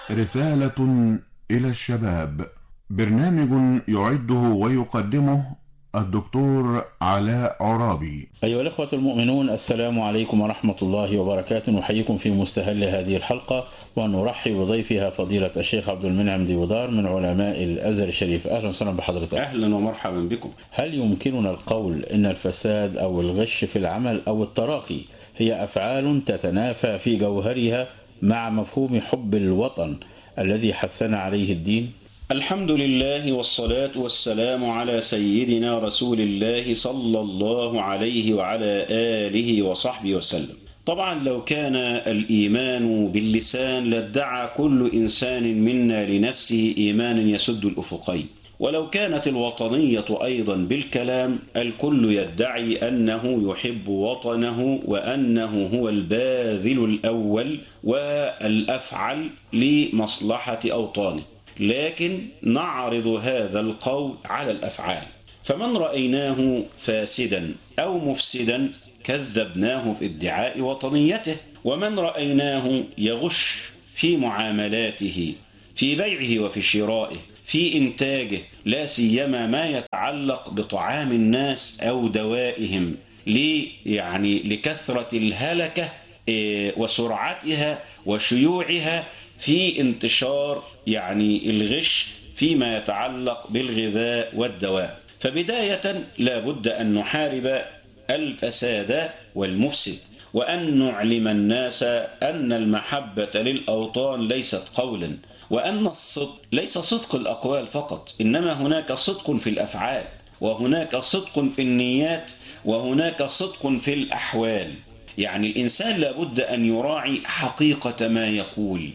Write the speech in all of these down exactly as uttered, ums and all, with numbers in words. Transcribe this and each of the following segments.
رسالة إلى الشباب، برنامج يعده ويقدمه الدكتور علاء عرابي. أيها الأخوة المؤمنون، السلام عليكم ورحمة الله وبركاته. نحييكم في مستهل هذه الحلقة ونرحب بضيفها فضيلة الشيخ عبد المنعم ديودار من علماء الأزهر الشريف. أهلا وسهلا بحضرتك. أهلا ومرحبا بكم. هل يمكننا القول إن الفساد أو الغش في العمل أو التراخي هي أفعال تتنافى في جوهرها مع مفهوم حب الوطن الذي حثنا عليه الدين؟ الحمد لله والصلاة والسلام على سيدنا رسول الله صلى الله عليه وعلى آله وصحبه وسلم. طبعا لو كان الإيمان باللسان لادعى كل إنسان منا لنفسه إيمانا يسد الأفقين، ولو كانت الوطنية أيضا بالكلام الكل يدعي أنه يحب وطنه وأنه هو الباذل الأول والأفعل لمصلحة أوطانه، لكن نعرض هذا القول على الأفعال. فمن رأيناه فاسدا أو مفسدا كذبناه في ادعاء وطنيته، ومن رأيناه يغش في معاملاته في بيعه وفي شرائه في إنتاجه، لا سيما ما يتعلق بطعام الناس أو دوائهم لي يعني لكثرة الهلكة وسرعتها وشيوعها في انتشار يعني الغش فيما يتعلق بالغذاء والدواء. فبداية لا بد أن نحارب الفساد والمفسد، وأن نعلم الناس أن المحبة للأوطان ليست قولا، وأن الصدق ليس صدق الأقوال فقط، إنما هناك صدق في الأفعال، وهناك صدق في النيات، وهناك صدق في الأحوال. يعني الإنسان لا بد أن يراعي حقيقة ما يقول.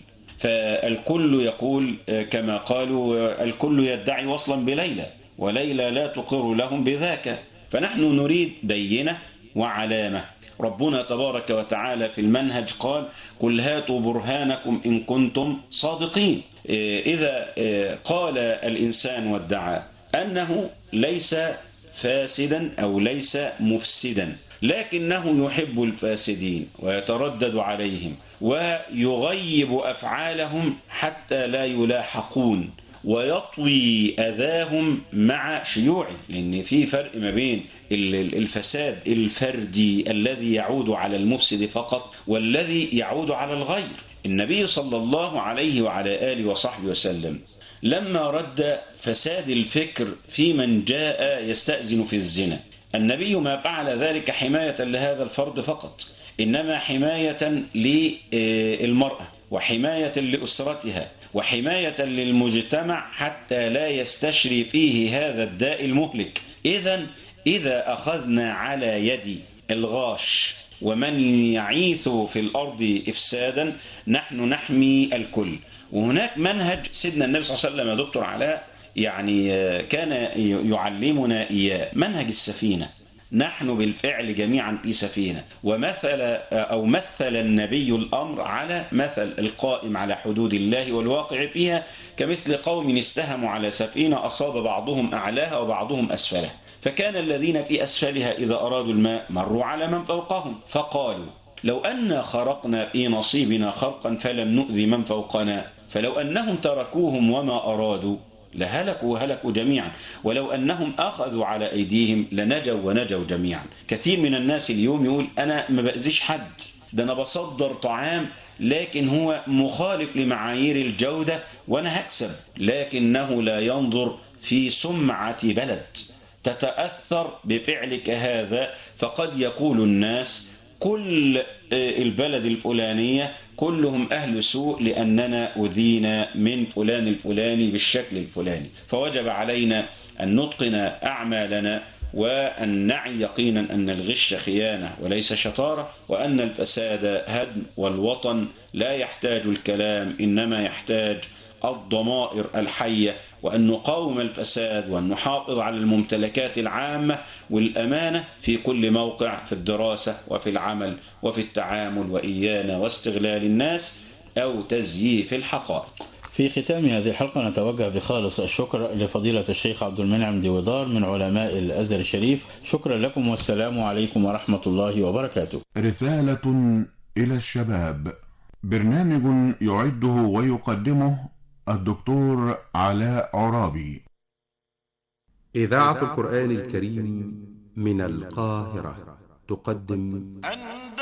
فالكل يقول كما قالوا الكل يدعي وصلا بليلى وليلى لا تقر لهم بذاك، فنحن نريد بينة وعلامة. ربنا تبارك وتعالى في المنهج قال: قل هاتوا برهانكم إن كنتم صادقين. إذا قال الإنسان وادعى أنه ليس فاسدا أو ليس مفسدا لكنه يحب الفاسدين ويتردد عليهم ويغيب أفعالهم حتى لا يلاحقون ويطوي أذاهم مع شيوعه، لأن في فرق ما بين الفساد الفردي الذي يعود على المفسد فقط والذي يعود على الغير. النبي صلى الله عليه وعلى آله وصحبه وسلم لما رد فساد الفكر في من جاء يستأذن في الزنا، النبي ما فعل ذلك حماية لهذا الفرد فقط، إنما حماية للمرأة وحماية لأسرتها وحماية للمجتمع حتى لا يستشري فيه هذا الداء المهلك. إذن إذا أخذنا على يد الغاش ومن يعيث في الأرض إفسادا نحن نحمي الكل. وهناك منهج سيدنا النبي صلى الله عليه وسلم يا دكتور علاء يعني كان يعلمنا إياه، منهج السفينة. نحن بالفعل جميعا في سفينة، ومثل أو مثل النبي الأمر على مثل القائم على حدود الله والواقع فيها كمثل قوم استهموا على سفينة أصاب بعضهم أعلاها وبعضهم أسفلها، فكان الذين في أسفلها إذا أرادوا الماء مروا على من فوقهم فقالوا لو أن خرقنا في نصيبنا خرقا فلم نؤذي من فوقنا، فلو أنهم تركوهم وما أرادوا لهلكوا وهلكوا جميعا، ولو أنهم أخذوا على أيديهم لنجوا ونجوا جميعا. كثير من الناس اليوم يقول أنا ما بأذيش حد، ده أنا بصدر طعام لكن هو مخالف لمعايير الجودة وأنا هكسب، لكنه لا ينظر في سمعة بلد تتأثر بفعلك هذا. فقد يقول الناس كل البلد الفلانية كلهم أهل سوء لأننا أذينا من فلان الفلاني بالشكل الفلاني، فوجب علينا أن نتقن أعمالنا وأن نعي يقينا أن الغش خيانة وليس شطارة، وأن الفساد هدم، والوطن لا يحتاج الكلام إنما يحتاج الضمائر الحية، وأن نقاوم الفساد وأن نحافظ على الممتلكات العامة والأمانة في كل موقع، في الدراسة وفي العمل وفي التعامل، وإيانا واستغلال الناس أو تزييف الحقائق. في ختام هذه الحلقة نتوجه بخالص الشكر لفضيلة الشيخ عبد المنعم ديودار من علماء الأزهر الشريف. شكرا لكم والسلام عليكم ورحمة الله وبركاته. رسالة إلى الشباب، برنامج يعده ويقدمه الدكتور علاء عرابي. إذاعة القرآن الكريم من القاهرة تقدم